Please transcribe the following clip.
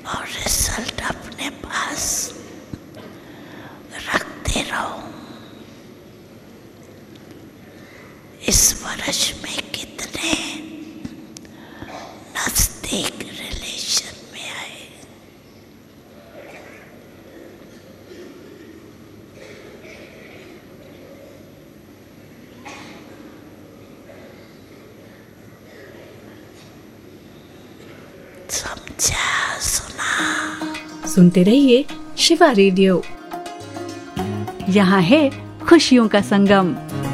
और रिजल्ट अपने पास रखते रहो। इस वर्ष में कितने नजदीक रिलेशन में आए? समझा, सुना? सुनते रहिए शिवा रेडियो। यहाँ है खुशियों का संगम।